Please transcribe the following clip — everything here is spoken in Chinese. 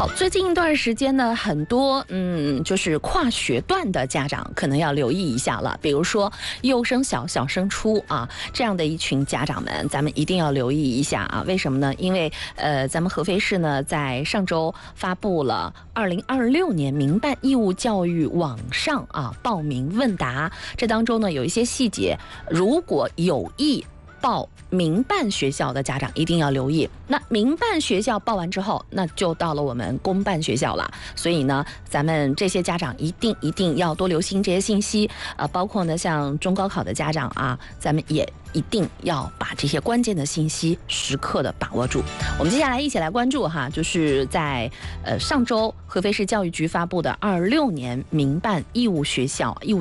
好，最近一段时间呢，很多就是跨学段的家长可能要留意一下了。比如说幼升小、小升初啊，这样的一群家长们，咱们一定要留意一下啊。为什么呢？因为咱们合肥市呢在上周发布了2026年民办义务教育网上报名问答，这当中呢有一些细节，如果有意报民办学校的家长一定要留意。那民办学校报完之后，那就到了我们公办学校了。所以呢，咱们这些家长一定要多留心这些信息。包括呢，像中高考的家长啊，咱们也一定要把这些关键的信息时刻的把握住。我们接下来一起来关注哈，就是在上周合肥市教育局发布的26年民办义务学校义务